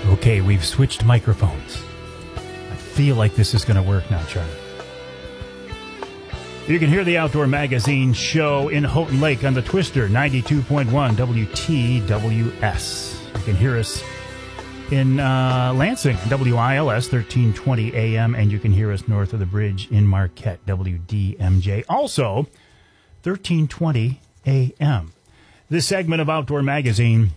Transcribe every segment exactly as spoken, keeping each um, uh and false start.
Okay, we've switched microphones. I feel like this is going to work now, Charlie. You can hear the Outdoor Magazine show in Houghton Lake on the Twister, ninety-two point one W T W S. You can hear us in uh, Lansing, W I L S, thirteen twenty A M, and you can hear us north of the bridge in Marquette, W D M J, also thirteen twenty A M. This segment of Outdoor Magazine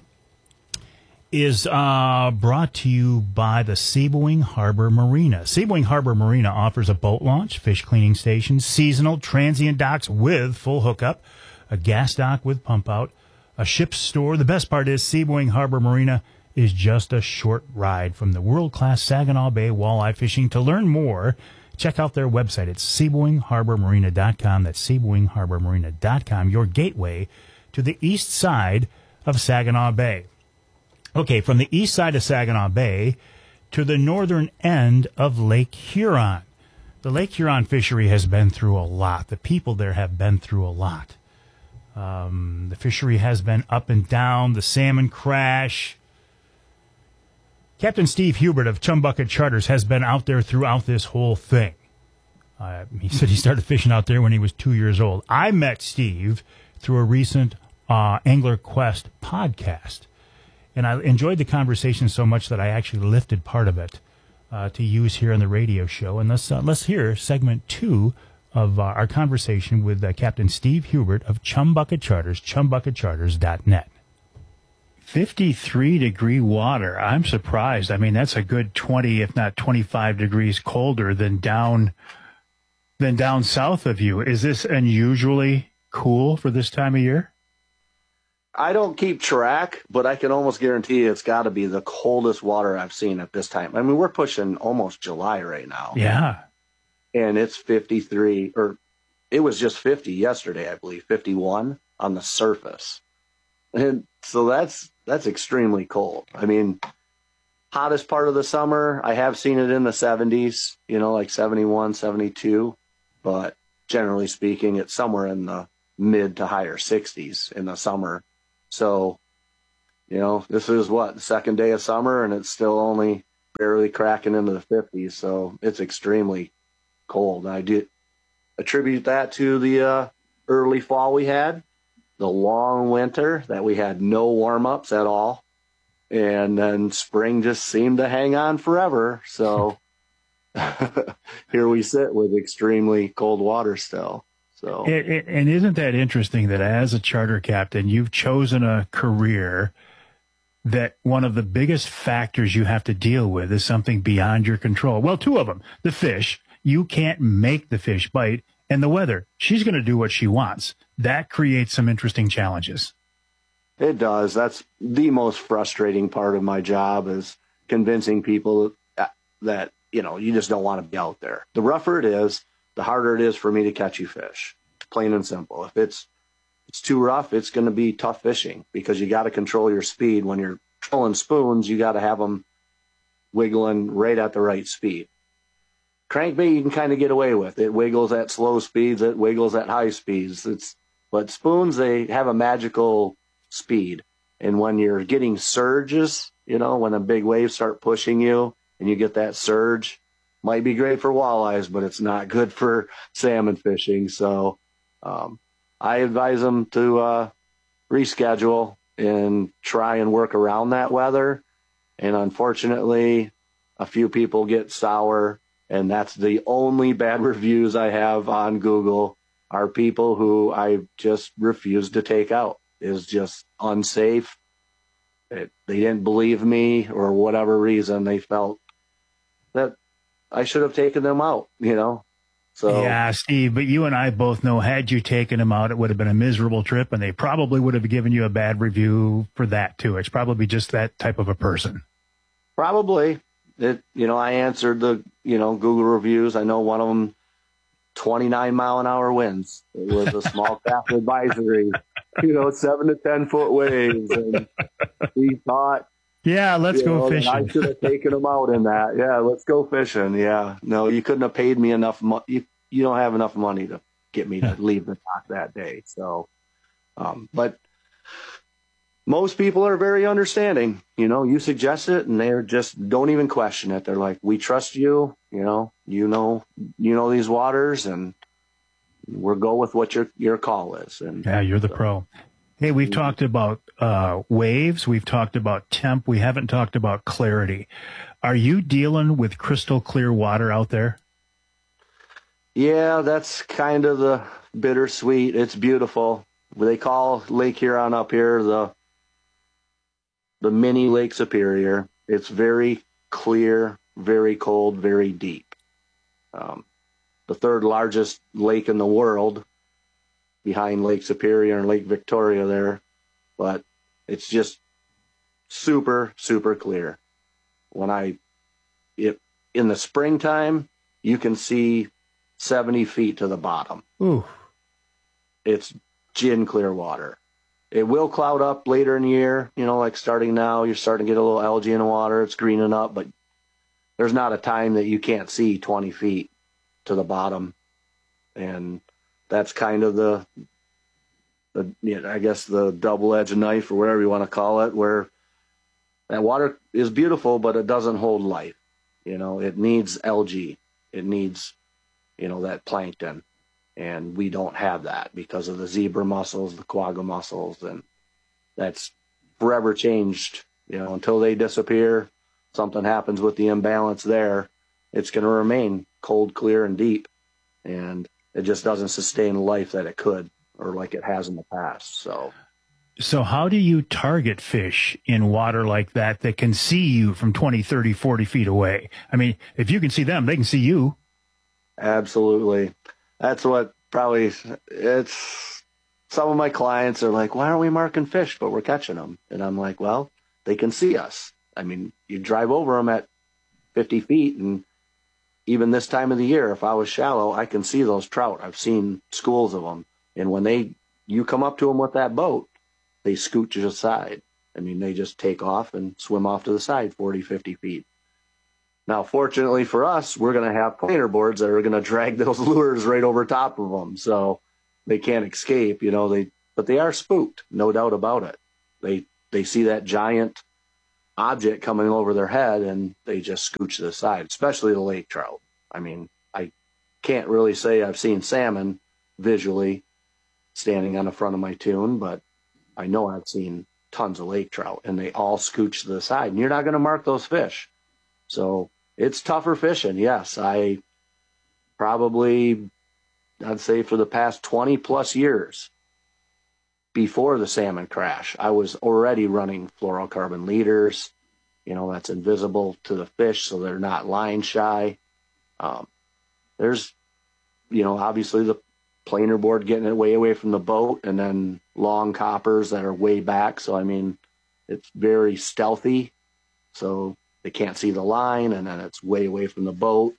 is uh, brought to you by the Sebring Harbor Marina. Sebring Harbor Marina offers a boat launch, fish cleaning station, seasonal transient docks with full hookup, a gas dock with pump out, a ship's store. The best part is Sebring Harbor Marina is just a short ride from the world-class Saginaw Bay walleye fishing. To learn more, check out their website. It's sebring harbor marina dot com. That's sebring harbor marina dot com, your gateway to the east side of Saginaw Bay. Okay, from the east side of Saginaw Bay to the northern end of Lake Huron. The Lake Huron fishery has been through a lot. The people there have been through a lot. Um, the fishery has been up and down, the salmon crash. Captain Steve Hubert of Chumbucket Charters has been out there throughout this whole thing. Uh, he said he started fishing out there when he was two years old. I met Steve through a recent uh, Angler Quest podcast. And I enjoyed the conversation so much that I actually lifted part of it uh, to use here on the radio show. And let's, uh, let's hear segment two of uh, our conversation with uh, Captain Steve Hubert of Chumbucket Charters, chumbucket charters dot net. fifty-three degree water. I'm surprised. I mean, that's a good twenty, if not twenty-five degrees colder than down, than down south of you. Is this unusually cool for this time of year? I don't keep track, but I can almost guarantee you it's got to be the coldest water I've seen at this time. I mean, we're pushing almost July right now. Yeah. And it's fifty-three, or it was just fifty yesterday, I believe, fifty-one on the surface. And so that's that's extremely cold. I mean, hottest part of the summer, I have seen it in the seventies, you know, like seventy-one, seventy-two. But generally speaking, it's somewhere in the mid to higher sixties in the summer. So, you know, this is what, the second day of summer, and it's still only barely cracking into the fifties. So it's extremely cold. And I do attribute that to the uh, early fall we had, the long winter that we had no warm-ups at all. And then spring just seemed to hang on forever. So here we sit with extremely cold water still. So, it, it, and isn't that interesting that as a charter captain, you've chosen a career that one of the biggest factors you have to deal with is something beyond your control? Well, two of them. The fish. You can't make the fish bite. And the weather. She's going to do what she wants. That creates some interesting challenges. It does. That's the most frustrating part of my job, is convincing people that, that you know, you just don't want to be out there. The rougher it is, the harder it is for me to catch you fish, plain and simple. If it's it's too rough, it's going to be tough fishing, because you got to control your speed. When you're trolling spoons, you got to have them wiggling right at the right speed. Crankbait you can kind of get away with. It wiggles at slow speeds, it wiggles at high speeds. It's but spoons, they have a magical speed. And when you're getting surges, you know, when the big waves start pushing you and you get that surge, might be great for walleyes, but it's not good for salmon fishing. So um, I advise them to uh, reschedule and try and work around that weather. And unfortunately, a few people get sour, and that's the only bad reviews I have on Google are people who I just refuse to take out. Is just unsafe. It, they didn't believe me, or whatever reason they felt that I should have taken them out, you know? So yeah, Steve, but you and I both know, had you taken them out, it would have been a miserable trip, and they probably would have given you a bad review for that too. It's probably just that type of a person. Probably. It, you know, I answered the, you know, Google reviews. I know one of them, twenty-nine mile an hour winds. It was a small craft advisory, you know, seven to ten foot waves. And we thought, yeah, let's go know, fishing. I should have taken them out in that. Yeah, let's go fishing. Yeah. No, you couldn't have paid me enough. Mo- you, you don't have enough money to get me to leave the dock that day. So, um, but most people are very understanding. You know, you suggest it and they just don't even question it. They're like, we trust you, you know, you know, you know, these waters, and we'll go with what your, your call is. And yeah, you're the so, pro. Hey, we've talked about uh, waves. We've talked about temp. We haven't talked about clarity. Are you dealing with crystal clear water out there? Yeah, that's kind of the bittersweet. It's beautiful. They call Lake Huron up here the the mini Lake Superior. It's very clear, very cold, very deep. Um, the third largest lake in the world, behind Lake Superior and Lake Victoria there, but it's just super, super clear. When I, it, in the springtime, you can see seventy feet to the bottom. Ooh. It's gin clear water. It will cloud up later in the year, you know, like starting now, you're starting to get a little algae in the water, it's greening up, but there's not a time that you can't see twenty feet to the bottom. And that's kind of the, the you know, I guess the double-edged knife or whatever you want to call it, where that water is beautiful, but it doesn't hold life. You know, it needs algae. It needs, you know, that plankton. And we don't have that because of the zebra mussels, the quagga mussels, and that's forever changed. You know, until they disappear, something happens with the imbalance there, it's going to remain cold, clear, and deep. And it just doesn't sustain the life that it could, or like it has in the past. So, so how do you target fish in water like that that can see you from twenty, thirty, forty feet away? I mean, if you can see them, they can see you. Absolutely. That's what probably it's some of my clients are like, why aren't we marking fish, but we're catching them? And I'm like, well, they can see us. I mean, you drive over them at fifty feet, and even this time of the year, if I was shallow, I can see those trout. I've seen schools of them. And when they, you come up to them with that boat, they scoot to the side. I mean, they just take off and swim off to the side forty, fifty feet. Now, fortunately for us, we're going to have planer boards that are going to drag those lures right over top of them, so they can't escape. You know, they but they are spooked, no doubt about it. They they see that giant object coming over their head, and they just scooch to the side. Especially the lake trout. I mean, I can't really say I've seen salmon visually standing on the front of my tune, but I know I've seen tons of lake trout, and they all scooch to the side. And you're not going to mark those fish. So it's tougher fishing. Yes, I probably, I'd say for the past twenty plus years before the salmon crash, I was already running fluorocarbon leaders. You know, that's invisible to the fish, so they're not line shy. Um, there's, you know, obviously the planer board getting it way away from the boat, and then long coppers that are way back. So, I mean, it's very stealthy. So they can't see the line, and then it's way away from the boat.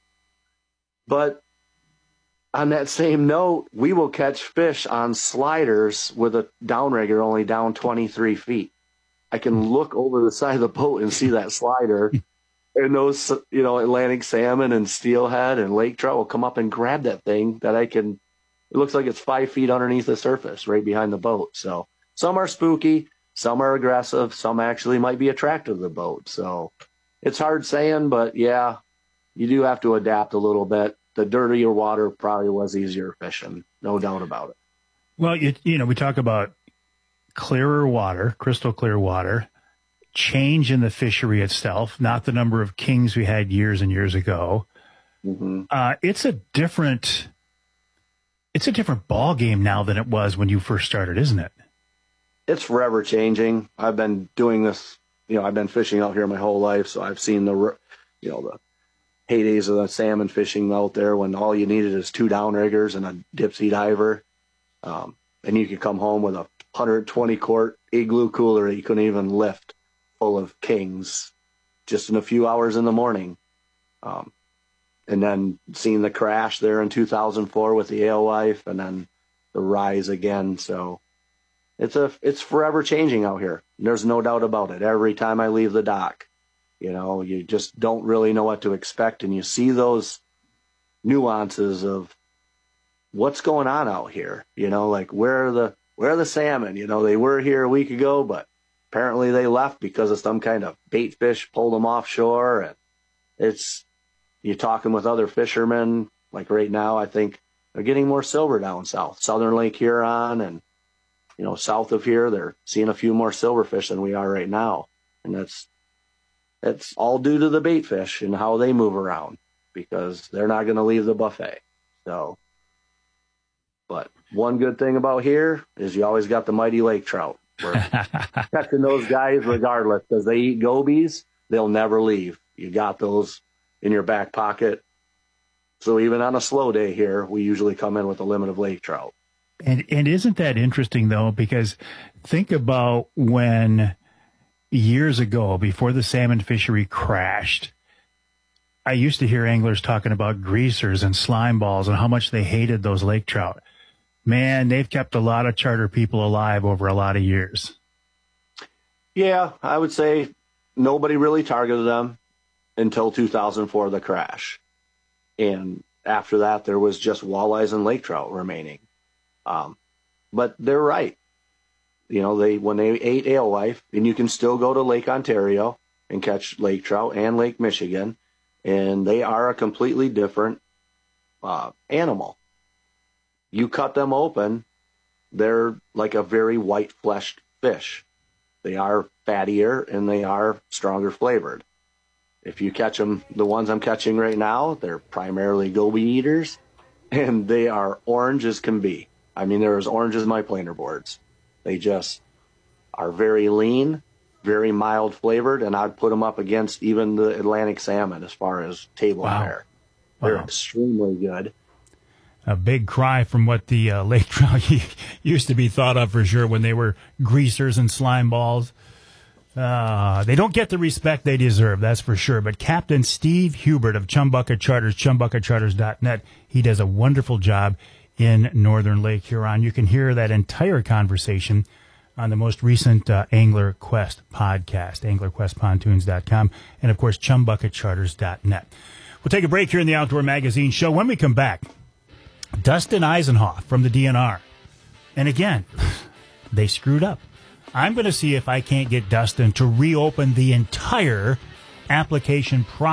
But on that same note, we will catch fish on sliders with a downrigger only down twenty-three feet. I can look over the side of the boat and see that slider, and those, you know, Atlantic salmon and steelhead and lake trout will come up and grab that thing that I can, it looks like it's five feet underneath the surface right behind the boat. So some are spooky. Some are aggressive. Some actually might be attracted to the boat. So it's hard saying, but yeah, you do have to adapt a little bit. The dirtier water probably was easier fishing, no doubt about it. Well, you, you know, we talk about clearer water, crystal clear water, change in the fishery itself, not the number of kings we had years and years ago. Mm-hmm. Uh, it's a different, it's a different ball game now than it was when you first started, isn't it? It's forever changing. I've been doing this, you know, I've been fishing out here my whole life, so I've seen the, you know, the heydays of the salmon fishing out there when all you needed is two downriggers and a dip sea diver, um, and you could come home with a one hundred twenty quart igloo cooler that you couldn't even lift, full of kings, just in a few hours in the morning. Um, and then seeing the crash there in two thousand four with the alewife, and then the rise again. So It's a it's forever changing out here. There's no doubt about it. Every time I leave the dock, you know, you just don't really know what to expect, and you see those nuances of what's going on out here. You know, like where are the where are the salmon? You know, they were here a week ago, but apparently they left because of some kind of bait fish pulled them offshore. And it's, you're talking with other fishermen, like right now, I think they're getting more silver down south, southern Lake Huron, and, you know, south of here, they're seeing a few more silverfish than we are right now. And that's, it's all due to the bait fish and how they move around, because they're not going to leave the buffet. So, but one good thing about here is you always got the mighty lake trout. We're catching those guys regardless, because they eat gobies. They'll never leave. You got those in your back pocket. So even on a slow day here, we usually come in with a limit of lake trout. And and isn't that interesting, though? Because think about when years ago, before the salmon fishery crashed, I used to hear anglers talking about greasers and slime balls and how much they hated those lake trout. Man, they've kept a lot of charter people alive over a lot of years. Yeah, I would say nobody really targeted them until two thousand four, the crash. And after that, there was just walleyes and lake trout remaining. Um, but they're right. You know, they when they ate alewife, and you can still go to Lake Ontario and catch lake trout and Lake Michigan, and they are a completely different uh, animal. You cut them open, they're like a very white-fleshed fish. They are fattier, and they are stronger flavored. If you catch them, the ones I'm catching right now, they're primarily goby eaters, and they are orange as can be. I mean, they're as orange as my planer boards. They just are very lean, very mild flavored, and I'd put them up against even the Atlantic salmon as far as table wow. fare. They're wow. extremely good. A big cry from what the uh, lake trout used to be thought of, for sure, when they were greasers and slime balls. Uh, they don't get the respect they deserve, that's for sure. But Captain Steve Hubert of Chumbucket Charters, chumbucket charters dot net, he does a wonderful job in northern Lake Huron. You can hear that entire conversation on the most recent uh, Angler Quest podcast, angler quest pontoons dot com, and, of course, chumbucket charters dot net. We'll take a break here in the Outdoor Magazine show. When we come back, Dustin Eisenhoff from the D N R. And again, they screwed up. I'm going to see if I can't get Dustin to reopen the entire application process.